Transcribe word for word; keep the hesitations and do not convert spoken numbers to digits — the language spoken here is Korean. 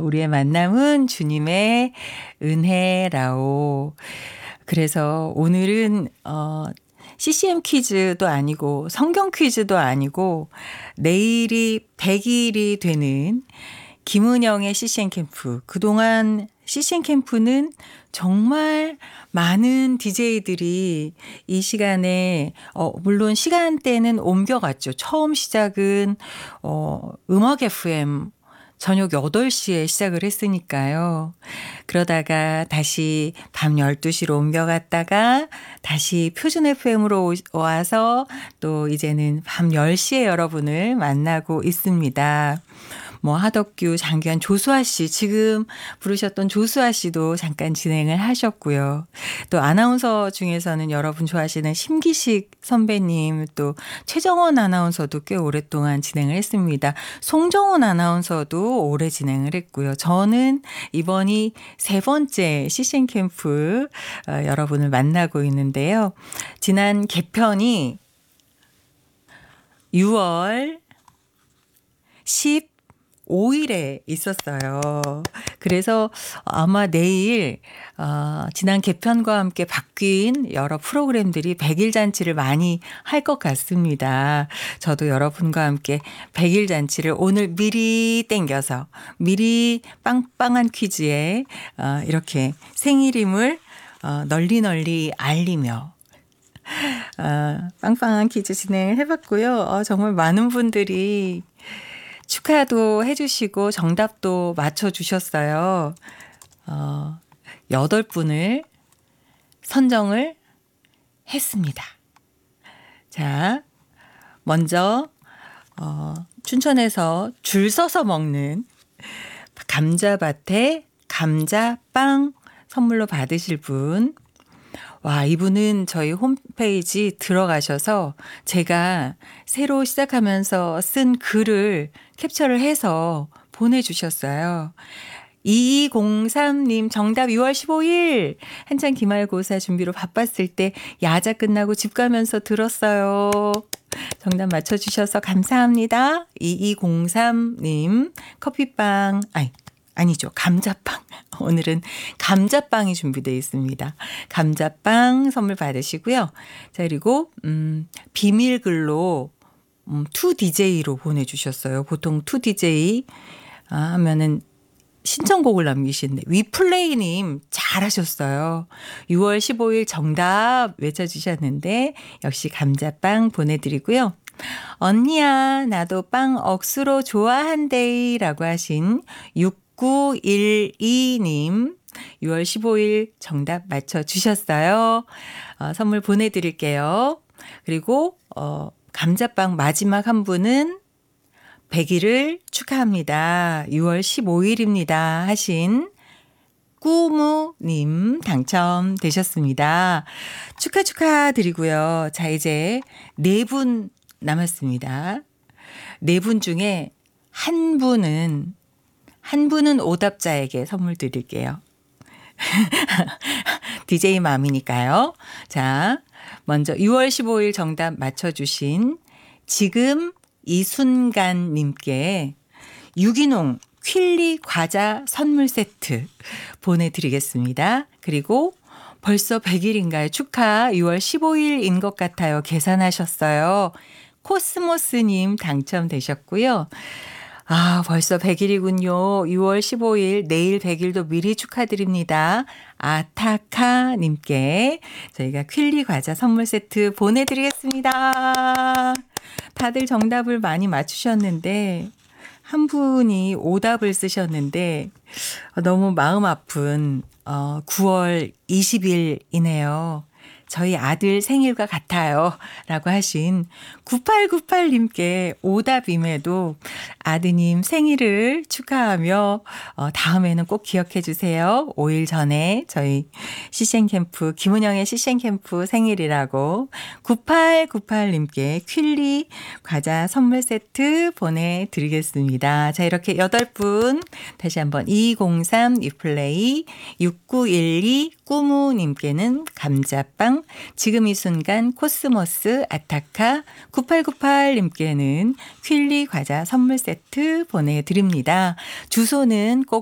우리의 만남은 주님의 은혜라오. 그래서 오늘은 어 씨씨엠 퀴즈도 아니고 성경 퀴즈도 아니고 내일이 백 일이 되는 김은영의 씨씨엠 캠프. 그동안 씨씨엠 캠프는 정말 많은 디제이들이 이 시간에 어 물론 시간대는 옮겨갔죠. 처음 시작은 어 음악 에프엠 저녁 여덟 시에 시작을 했으니까요. 그러다가 다시 밤 열두 시로 옮겨갔다가 다시 표준 에프엠으로 와서 또 이제는 밤 열 시에 여러분을 만나고 있습니다. 뭐 하덕규, 장규환, 조수아 씨 지금 부르셨던 조수아 씨도 잠깐 진행을 하셨고요. 또 아나운서 중에서는 여러분 좋아하시는 심기식 선배님 또 최정원 아나운서도 꽤 오랫동안 진행을 했습니다. 송정원 아나운서도 오래 진행을 했고요. 저는 이번이 세 번째 씨씨엠 캠프 어, 여러분을 만나고 있는데요. 지난 개편이 유월 십오 일에 있었어요. 그래서 아마 내일 어, 지난 개편과 함께 바뀐 여러 프로그램들이 백 일 잔치를 많이 할 것 같습니다. 저도 여러분과 함께 백 일 잔치를 오늘 미리 땡겨서 미리 빵빵한 퀴즈에 어, 이렇게 생일임을 어, 널리 널리 알리며 어, 빵빵한 퀴즈 진행을 해봤고요. 어, 정말 많은 분들이 축하도 해주시고 정답도 맞춰주셨어요. 어, 여덟 분을 선정을 했습니다. 자, 먼저 어, 춘천에서 줄 서서 먹는 감자밭에 감자빵 선물로 받으실 분. 와, 이분은 저희 홈페이지 들어가셔서 제가 새로 시작하면서 쓴 글을 캡처를 해서 보내주셨어요. 이이공삼 님 정답 유월 십오일 한창 기말고사 준비로 바빴을 때 야자 끝나고 집 가면서 들었어요. 정답 맞춰주셔서 감사합니다. 이이공삼 님 커피빵 아니 아니죠. 감자빵. 오늘은 감자빵이 준비되어 있습니다. 감자빵 선물 받으시고요. 자, 그리고 음, 비밀글로 음, 투 디제이로 보내주셨어요. 보통 투 디제이 아, 하면은 신청곡을 남기시는데 위플레이님 잘하셨어요. 유월 십오일 정답 외쳐주셨는데 역시 감자빵 보내드리고요. 언니야 나도 빵 억수로 좋아한대라고 하신 육구일이 님 유월 십오일 정답 맞춰주셨어요. 어, 선물 보내드릴게요. 그리고 어, 감자빵 마지막 한 분은 백 일을 축하합니다. 유월 십오일입니다 하신 꾸무님 당첨되셨습니다. 축하 축하드리고요. 자, 이제 네 분 남았습니다. 네 분 중에 한 분은 한 분은 오답자에게 선물 드릴게요. 디제이 맘이니까요. 자, 먼저 유월 십오일 정답 맞춰주신 지금 이 순간님께 유기농 퀼리 과자 선물 세트 보내드리겠습니다. 그리고 벌써 백 일인가요? 축하. 유월 십오일인 것 같아요. 계산하셨어요. 코스모스님 당첨되셨고요. 아, 벌써 백 일이군요. 유월 십오일 내일 백 일도 미리 축하드립니다. 아타카님께 저희가 퀼리 과자 선물 세트 보내드리겠습니다. 다들 정답을 많이 맞추셨는데 한 분이 오답을 쓰셨는데 너무 마음 아픈 어, 구월 이십일이네요. 저희 아들 생일과 같아요. 라고 하신 구팔구팔님께 오답임에도 아드님 생일을 축하하며 어, 다음에는 꼭 기억해 주세요. 오 일 전에 저희 씨씨엠 캠프, 김은영의 씨씨엠 캠프 생일이라고 구팔구팔님께 퀼리 과자 선물 세트 보내드리겠습니다. 자, 이렇게 여덟 분 다시 한번 이공삼 유플레이 육구일이 꾸무님께는 감자빵 지금 이 순간 코스모스 아타카 구팔구팔님께는 퀼리 과자 선물 세트 보내드립니다. 주소는 꼭